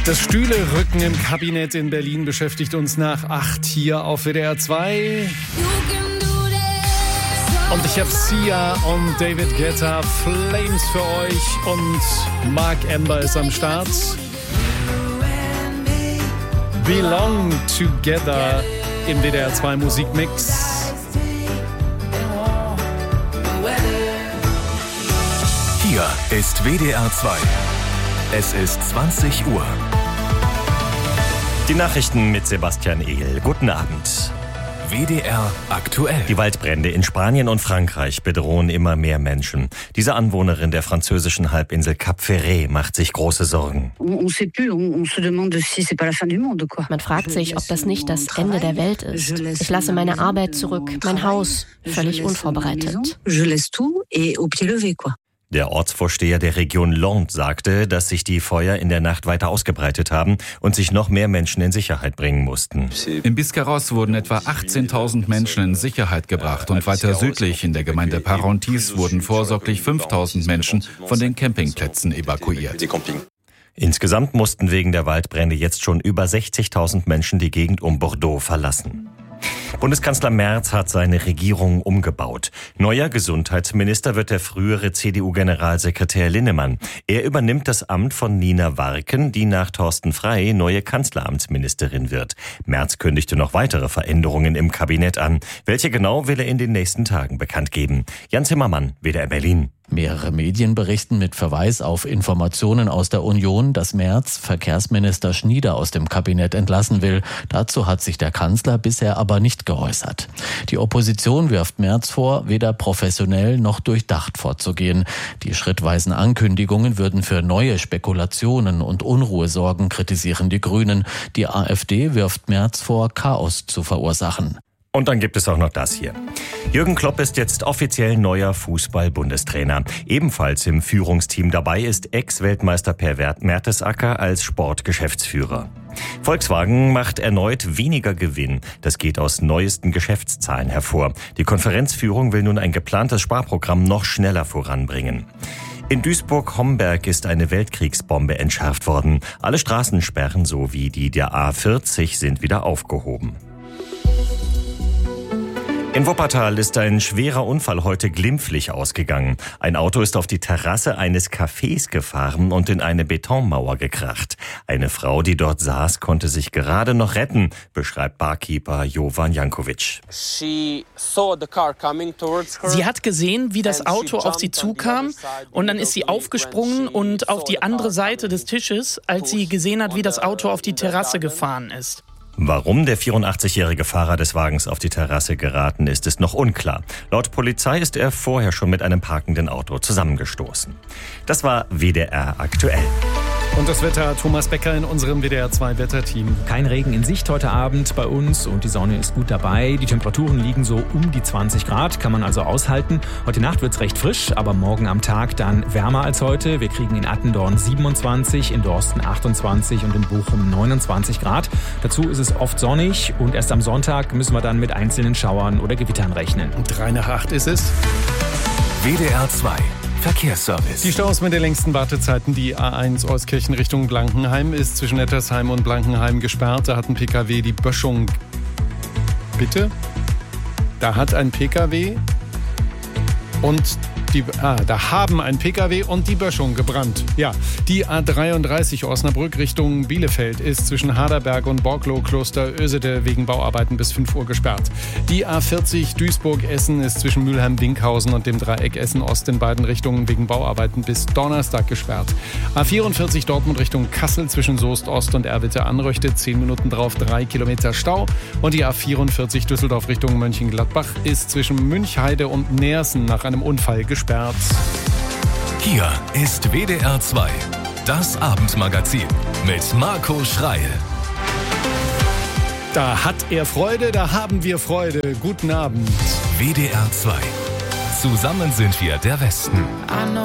Das Stühlerücken im Kabinett in Berlin beschäftigt uns nach 8 hier auf WDR 2. Und ich habe Sia und David Guetta, Flames für euch, und Mark Amber ist am Start. Belong Together im WDR 2 Musikmix. Hier ist WDR 2. Es ist 20 Uhr. Die Nachrichten mit Sebastian Ehl. Guten Abend. WDR aktuell. Die Waldbrände in Spanien und Frankreich bedrohen immer mehr Menschen. Diese Anwohnerin der französischen Halbinsel Cap Ferret macht sich große Sorgen. Man fragt sich, ob das nicht das Ende der Welt ist. Ich lasse meine Arbeit zurück, mein Haus, völlig unvorbereitet. Der Ortsvorsteher der Region Landes sagte, dass sich die Feuer in der Nacht weiter ausgebreitet haben und sich noch mehr Menschen in Sicherheit bringen mussten. In Biscarrosse wurden etwa 18.000 Menschen in Sicherheit gebracht und weiter südlich in der Gemeinde Parentis wurden vorsorglich 5.000 Menschen von den Campingplätzen evakuiert. Insgesamt mussten wegen der Waldbrände jetzt schon über 60.000 Menschen die Gegend um Bordeaux verlassen. Bundeskanzler Merz hat seine Regierung umgebaut. Neuer Gesundheitsminister wird der frühere CDU-Generalsekretär Linnemann. Er übernimmt das Amt von Nina Warken, die nach Thorsten Frey neue Kanzleramtsministerin wird. Merz kündigte noch weitere Veränderungen im Kabinett an. Welche genau will er in den nächsten Tagen bekannt geben? Jan Zimmermann, WDR Berlin. Mehrere Medien berichten mit Verweis auf Informationen aus der Union, dass Merz Verkehrsminister Schnieder aus dem Kabinett entlassen will. Dazu hat sich der Kanzler bisher aber nicht geäußert. Die Opposition wirft Merz vor, weder professionell noch durchdacht vorzugehen. Die schrittweisen Ankündigungen würden für neue Spekulationen und Unruhe sorgen, kritisieren die Grünen. Die AfD wirft Merz vor, Chaos zu verursachen. Und dann gibt es auch noch das hier. Jürgen Klopp ist jetzt offiziell neuer Fußball-Bundestrainer. Ebenfalls im Führungsteam dabei ist Ex-Weltmeister Per Mertesacker als Sportgeschäftsführer. Volkswagen macht erneut weniger Gewinn. Das geht aus neuesten Geschäftszahlen hervor. Die Konferenzführung will nun ein geplantes Sparprogramm noch schneller voranbringen. In Duisburg-Homberg ist eine Weltkriegsbombe entschärft worden. Alle Straßensperren sowie die der A40 sind wieder aufgehoben. In Wuppertal ist ein schwerer Unfall heute glimpflich ausgegangen. Ein Auto ist auf die Terrasse eines Cafés gefahren und in eine Betonmauer gekracht. Eine Frau, die dort saß, konnte sich gerade noch retten, beschreibt Barkeeper Jovan Jankovic. Sie hat gesehen, wie das Auto auf sie zukam, und dann ist sie aufgesprungen und auf die andere Seite des Tisches, als sie gesehen hat, wie das Auto auf die Terrasse gefahren ist. Warum der 84-jährige Fahrer des Wagens auf die Terrasse geraten ist, ist noch unklar. Laut Polizei ist er vorher schon mit einem parkenden Auto zusammengestoßen. Das war WDR aktuell. Und das Wetter hat Thomas Becker in unserem WDR 2 Wetterteam. Kein Regen in Sicht heute Abend bei uns und die Sonne ist gut dabei. Die Temperaturen liegen so um die 20 Grad, kann man also aushalten. Heute Nacht wird es recht frisch, aber morgen am Tag dann wärmer als heute. Wir kriegen in Attendorn 27, in Dorsten 28 und in Bochum 29 Grad. Dazu ist es oft sonnig und erst am Sonntag müssen wir dann mit einzelnen Schauern oder Gewittern rechnen. 7:03 ist es. WDR 2. Verkehrsservice. Die Staus mit den längsten Wartezeiten. Die A1 Euskirchen Richtung Blankenheim ist zwischen Nettersheim und Blankenheim gesperrt. Da hat ein PKW die Böschung... Bitte? Da hat ein PKW und da haben ein PKW und die Böschung gebrannt. Ja, die A33 Osnabrück Richtung Bielefeld ist zwischen Haderberg und Borglow Kloster Ösede wegen Bauarbeiten bis 5 Uhr gesperrt. Die A40 Duisburg-Essen ist zwischen Mülheim-Dinkhausen und dem Dreieck Essen-Ost in beiden Richtungen wegen Bauarbeiten bis Donnerstag gesperrt. A44 Dortmund Richtung Kassel zwischen Soest-Ost und Erwitte-Anröchte 10 Minuten drauf 3 Kilometer Stau. Und die A44 Düsseldorf Richtung Mönchengladbach ist zwischen Münchheide und Neersen nach einem Unfall gesperrt. Hier ist WDR 2, das Abendmagazin mit Marco Schreil. Da hat er Freude, da haben wir Freude. Guten Abend. WDR 2. Zusammen sind wir der Westen.